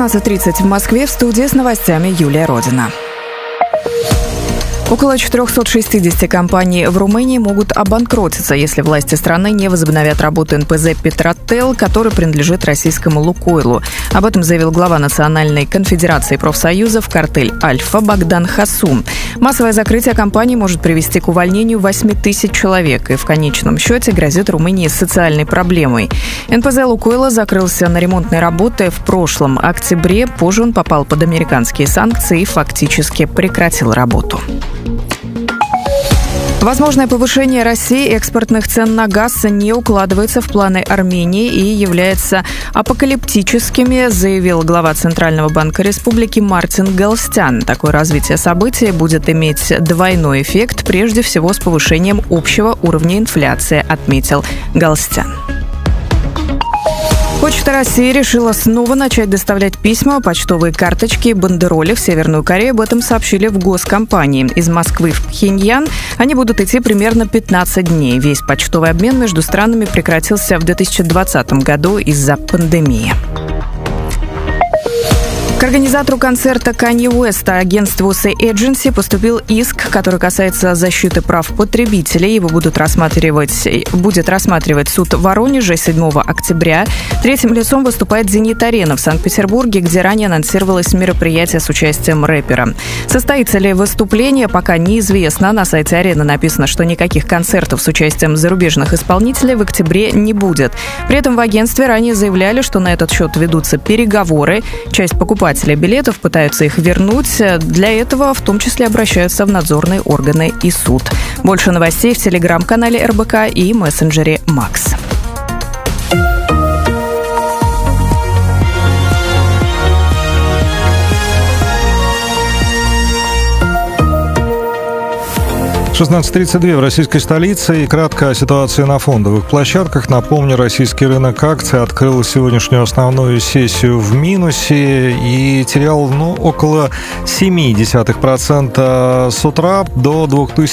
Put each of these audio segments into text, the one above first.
16:30 в Москве. В студии с новостями Юлия Родина. Около 460 компаний в Румынии могут обанкротиться, если власти страны не возобновят работу НПЗ «Петрател», который принадлежит российскому «Лукойлу». Об этом заявил глава Национальной конфедерации профсоюзов «Картель Альфа» Богдан Хасун. Массовое закрытие компании может привести к увольнению 8 тысяч человек и в конечном счете грозит Румынии социальной проблемой. НПЗ «Лукойла» закрылся на ремонтные работы в прошлом октябре. Позже он попал под американские санкции и фактически прекратил работу. Возможное повышение России экспортных цен на газ не укладывается в планы Армении и является апокалиптическими, заявил глава Центрального банка республики Мартин Галстян. Такое развитие событий будет иметь двойной эффект, прежде всего с повышением общего уровня инфляции, отметил Галстян. Почта России решила снова начать доставлять письма, почтовые карточки и бандероли в Северную Корею. Об этом сообщили в госкомпании. Из Москвы в Пхеньян они будут идти примерно 15 дней. Весь почтовый обмен между странами прекратился в 2020 году из-за пандемии. К организатору концерта Канье Уэста, агентству Say Agency, поступил иск, который касается защиты прав потребителей. Его будет рассматривать суд в Воронеже 7 октября. Третьим лицом выступает «Зенит-арена» в Санкт-Петербурге, где ранее анонсировалось мероприятие с участием рэпера. Состоится ли выступление, пока неизвестно. На сайте арены написано, что никаких концертов с участием зарубежных исполнителей в октябре не будет. При этом в агентстве ранее заявляли, что на этот счет ведутся переговоры. Часть покупателей билетов пытаются их вернуть. Для этого в том числе обращаются в надзорные органы и суд. Больше новостей в телеграм-канале РБК и мессенджере Макс. — 16:32 в российской столице и кратко о ситуации на фондовых площадках. Напомню, российский рынок акций открыл сегодняшнюю основную сессию в минусе и терял около 0,7% с утра до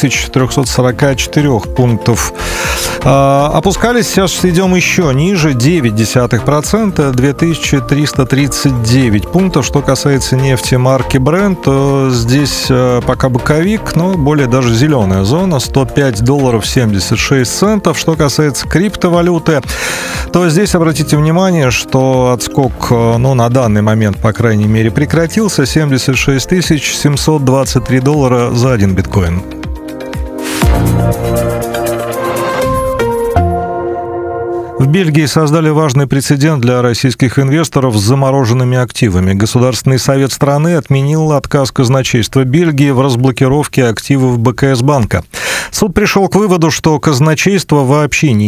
2344 пунктов. Опускались, сейчас идем еще ниже, 0,9%, 2339 пунктов. Что касается нефти марки Brent, то здесь пока боковик, но более даже зеленая зона, $105.76. Что касается криптовалюты, то здесь обратите внимание, что отскок, на данный момент, по крайней мере, прекратился. $76 723 за один биткоин. В Бельгии создали важный прецедент для российских инвесторов с замороженными активами. Государственный совет страны отменил отказ казначейства Бельгии в разблокировке активов БКС банка. Суд пришел к выводу, что казначейство вообще не